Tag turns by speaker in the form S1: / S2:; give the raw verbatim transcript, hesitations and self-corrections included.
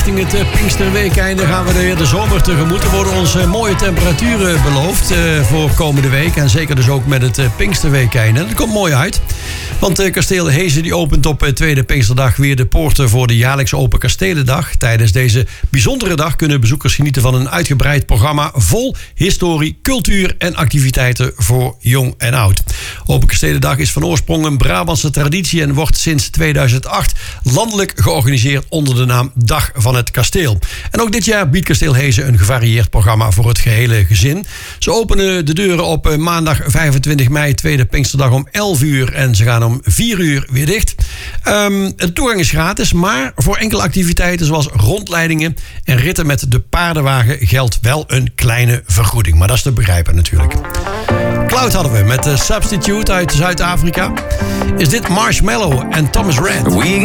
S1: richting het uh, Pinksterweekeinde gaan we de, de zomer tegemoet. Er worden ons uh, mooie temperaturen beloofd uh, voor komende week. En zeker dus ook met het uh, Pinksterweekeinde. En dat komt mooi uit. Want uh, Kasteel Hezen die opent op uh, tweede Pinksterdag weer de poorten voor de jaarlijks Open Kastelendag. Tijdens deze bijzondere dag kunnen bezoekers genieten van een uitgebreid programma vol historie, cultuur en activiteiten voor jong en oud. Open Kastelendag is van oorsprong een Brabantse traditie en wordt sinds tweeduizend acht landelijk georganiseerd onder de naam Dag van het Kasteel. En ook dit jaar biedt Kasteel Hezen een gevarieerd programma voor het gehele gezin. Ze openen de deuren op maandag vijfentwintig mei, tweede Pinksterdag om elf uur en ze gaan om vier uur weer dicht. Um, de toegang is gratis, maar voor enkele activiteiten zoals rondleidingen en ritten met de paardenwagen geldt wel een kleine vergoeding. Maar dat is te begrijpen natuurlijk. Cloud hadden we met de Substitute uit Zuid-Afrika. Is dit Marshmallow en Thomas Rand.